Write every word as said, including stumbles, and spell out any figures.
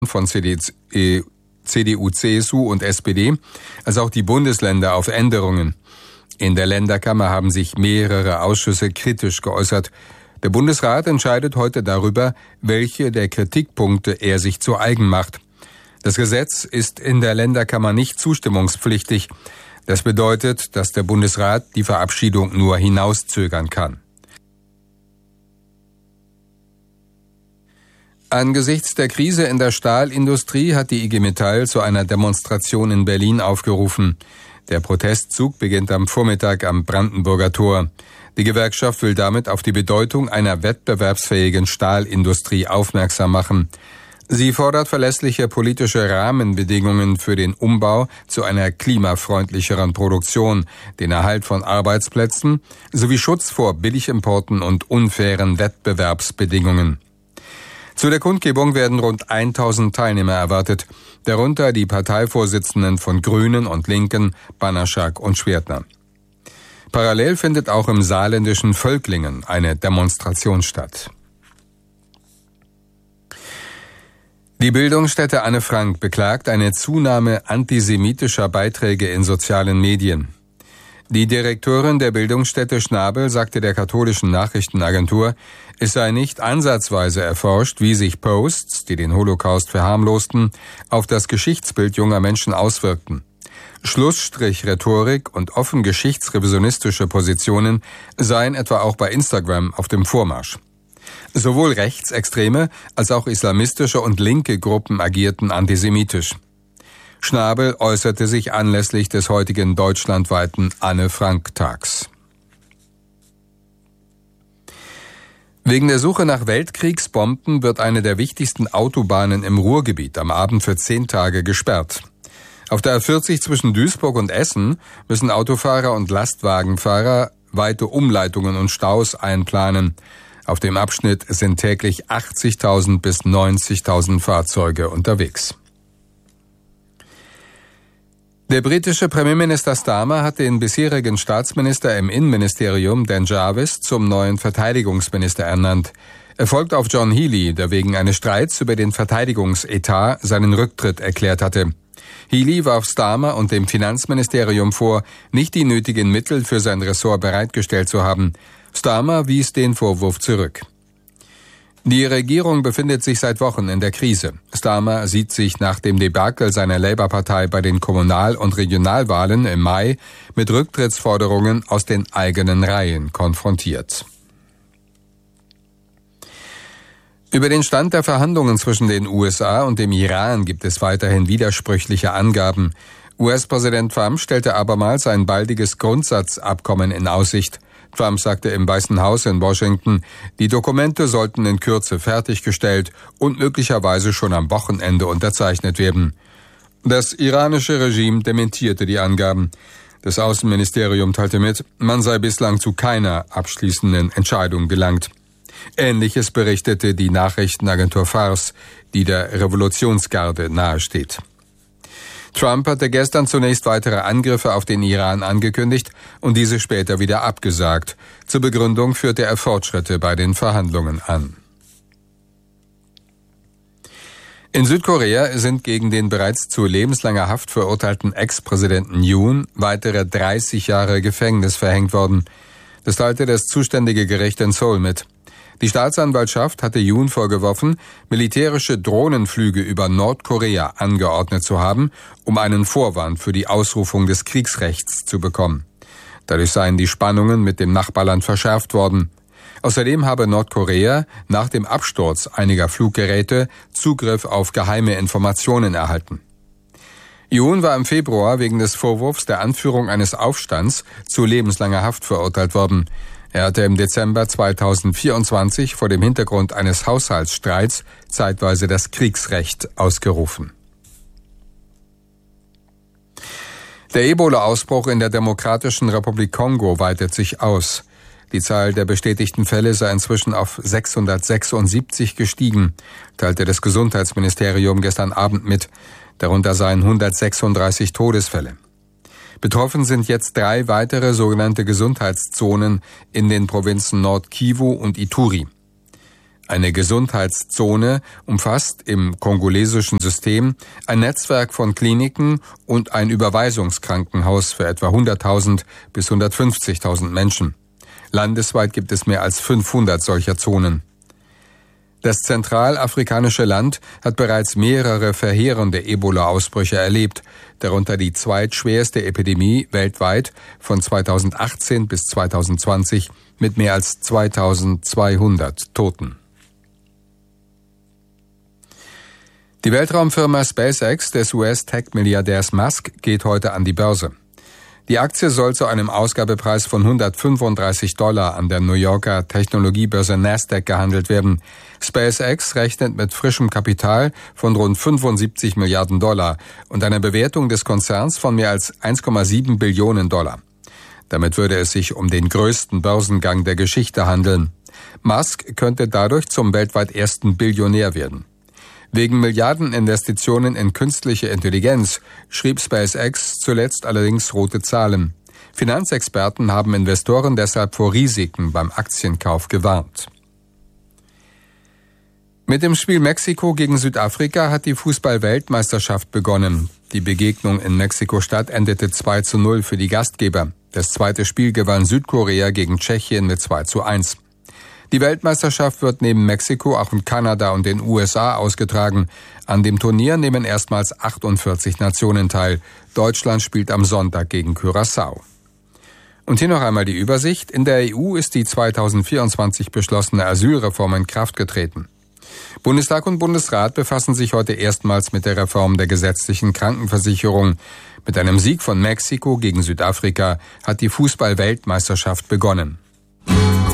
von C D U, C S U und S P D, als auch die Bundesländer auf Änderungen. In der Länderkammer haben sich mehrere Ausschüsse kritisch geäußert. Der Bundesrat entscheidet heute darüber, welche der Kritikpunkte er sich zu eigen macht. Das Gesetz ist in der Länderkammer nicht zustimmungspflichtig. Das bedeutet, dass der Bundesrat die Verabschiedung nur hinauszögern kann. Angesichts der Krise in der Stahlindustrie hat die I G Metall zu einer Demonstration in Berlin aufgerufen. Der Protestzug beginnt am Vormittag am Brandenburger Tor. Die Gewerkschaft will damit auf die Bedeutung einer wettbewerbsfähigen Stahlindustrie aufmerksam machen. Sie fordert verlässliche politische Rahmenbedingungen für den Umbau zu einer klimafreundlicheren Produktion, den Erhalt von Arbeitsplätzen sowie Schutz vor Billigimporten und unfairen Wettbewerbsbedingungen. Zu der Kundgebung werden rund tausend Teilnehmer erwartet, darunter die Parteivorsitzenden von Grünen und Linken, Banaschak und Schwertner. Parallel findet auch im saarländischen Völklingen eine Demonstration statt. Die Bildungsstätte Anne Frank beklagt eine Zunahme antisemitischer Beiträge in sozialen Medien. Die Direktorin der Bildungsstätte Schnabel sagte der katholischen Nachrichtenagentur, es sei nicht ansatzweise erforscht, wie sich Posts, die den Holocaust verharmlosten, auf das Geschichtsbild junger Menschen auswirkten. Schlussstrich-Rhetorik und offen geschichtsrevisionistische Positionen seien etwa auch bei Instagram auf dem Vormarsch. Sowohl rechtsextreme als auch islamistische und linke Gruppen agierten antisemitisch. Schnabel äußerte sich anlässlich des heutigen deutschlandweiten Anne-Frank-Tags. Wegen der Suche nach Weltkriegsbomben wird eine der wichtigsten Autobahnen im Ruhrgebiet am Abend für zehn Tage gesperrt. Auf der A vierzig zwischen Duisburg und Essen müssen Autofahrer und Lastwagenfahrer weite Umleitungen und Staus einplanen. Auf dem Abschnitt sind täglich achtzigtausend bis neunzigtausend Fahrzeuge unterwegs. Der britische Premierminister Starmer hat den bisherigen Staatsminister im Innenministerium, Dan Jarvis, zum neuen Verteidigungsminister ernannt. Er folgt auf John Healey, der wegen eines Streits über den Verteidigungsetat seinen Rücktritt erklärt hatte. Healey warf Starmer und dem Finanzministerium vor, nicht die nötigen Mittel für sein Ressort bereitgestellt zu haben. Starmer wies den Vorwurf zurück. Die Regierung befindet sich seit Wochen in der Krise. Starmer sieht sich nach dem Debakel seiner Labour-Partei bei den Kommunal- und Regionalwahlen im Mai mit Rücktrittsforderungen aus den eigenen Reihen konfrontiert. Über den Stand der Verhandlungen zwischen den U S A und dem Iran gibt es weiterhin widersprüchliche Angaben. U S-Präsident Trump stellte abermals ein baldiges Grundsatzabkommen in Aussicht. Trump sagte im Weißen Haus in Washington, die Dokumente sollten in Kürze fertiggestellt und möglicherweise schon am Wochenende unterzeichnet werden. Das iranische Regime dementierte die Angaben. Das Außenministerium teilte mit, man sei bislang zu keiner abschließenden Entscheidung gelangt. Ähnliches berichtete die Nachrichtenagentur Fars, die der Revolutionsgarde nahesteht. Trump hatte gestern zunächst weitere Angriffe auf den Iran angekündigt und diese später wieder abgesagt. Zur Begründung führte er Fortschritte bei den Verhandlungen an. In Südkorea sind gegen den bereits zu lebenslanger Haft verurteilten Ex-Präsidenten Yoon weitere dreißig Jahre Gefängnis verhängt worden. Das teilte das zuständige Gericht in Seoul mit. Die Staatsanwaltschaft hatte Yoon vorgeworfen, militärische Drohnenflüge über Nordkorea angeordnet zu haben, um einen Vorwand für die Ausrufung des Kriegsrechts zu bekommen. Dadurch seien die Spannungen mit dem Nachbarland verschärft worden. Außerdem habe Nordkorea nach dem Absturz einiger Fluggeräte Zugriff auf geheime Informationen erhalten. Yoon war im Februar wegen des Vorwurfs der Anführung eines Aufstands zu lebenslanger Haft verurteilt worden. Er hatte im Dezember zweitausendvierundzwanzig vor dem Hintergrund eines Haushaltsstreits zeitweise das Kriegsrecht ausgerufen. Der Ebola-Ausbruch in der Demokratischen Republik Kongo weitet sich aus. Die Zahl der bestätigten Fälle sei inzwischen auf sechshundertsechsundsiebzig gestiegen, teilte das Gesundheitsministerium gestern Abend mit. Darunter seien hundertsechsunddreißig Todesfälle. Betroffen sind jetzt drei weitere sogenannte Gesundheitszonen in den Provinzen Nord-Kivu und Ituri. Eine Gesundheitszone umfasst im kongolesischen System ein Netzwerk von Kliniken und ein Überweisungskrankenhaus für etwa hunderttausend bis hundertfünfzigtausend Menschen. Landesweit gibt es mehr als fünfhundert solcher Zonen. Das zentralafrikanische Land hat bereits mehrere verheerende Ebola-Ausbrüche erlebt, darunter die zweitschwerste Epidemie weltweit von zweitausendachtzehn bis zweitausendzwanzig mit mehr als zweitausendzweihundert Toten. Die Weltraumfirma SpaceX des U S-Tech-Milliardärs Musk geht heute an die Börse. Die Aktie soll zu einem Ausgabepreis von hundertfünfunddreißig Dollar an der New Yorker Technologiebörse Nasdaq gehandelt werden. SpaceX rechnet mit frischem Kapital von rund fünfundsiebzig Milliarden Dollar und einer Bewertung des Konzerns von mehr als eins Komma sieben Billionen Dollar. Damit würde es sich um den größten Börsengang der Geschichte handeln. Musk könnte dadurch zum weltweit ersten Billionär werden. Wegen Milliardeninvestitionen in künstliche Intelligenz schrieb SpaceX zuletzt allerdings rote Zahlen. Finanzexperten haben Investoren deshalb vor Risiken beim Aktienkauf gewarnt. Mit dem Spiel Mexiko gegen Südafrika hat die Fußball-Weltmeisterschaft begonnen. Die Begegnung in Mexiko-Stadt endete zwei zu null für die Gastgeber. Das zweite Spiel gewann Südkorea gegen Tschechien mit zwei zu eins. Die Weltmeisterschaft wird neben Mexiko auch in Kanada und den U S A ausgetragen. An dem Turnier nehmen erstmals achtundvierzig Nationen teil. Deutschland spielt am Sonntag gegen Curaçao. Und hier noch einmal die Übersicht. In der E U ist die zweitausendvierundzwanzig beschlossene Asylreform in Kraft getreten. Bundestag und Bundesrat befassen sich heute erstmals mit der Reform der gesetzlichen Krankenversicherung. Mit einem Sieg von Mexiko gegen Südafrika hat die Fußball-Weltmeisterschaft begonnen.